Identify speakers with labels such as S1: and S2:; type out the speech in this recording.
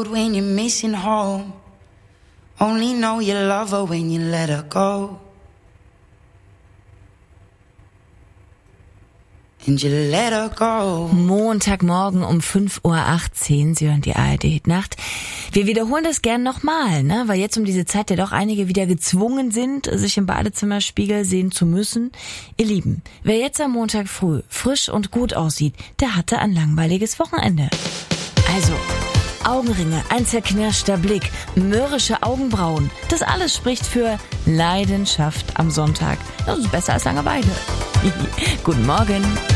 S1: road when you're missing home. Only know you love her when you let her go. And you let her go.
S2: Montagmorgen um 5:18 Uhr. Sie hören die ARD-Nacht. Wir wiederholen das gern nochmal, ne? Weil jetzt um diese Zeit ja doch einige wieder gezwungen sind, sich im Badezimmerspiegel sehen zu müssen. Ihr Lieben, wer jetzt am Montag früh frisch und gut aussieht, der hatte ein langweiliges Wochenende. Also, Augenringe, ein zerknirschter Blick, mürrische Augenbrauen. Das alles spricht für Leidenschaft am Sonntag. Das ist besser als Langeweile. Guten Morgen.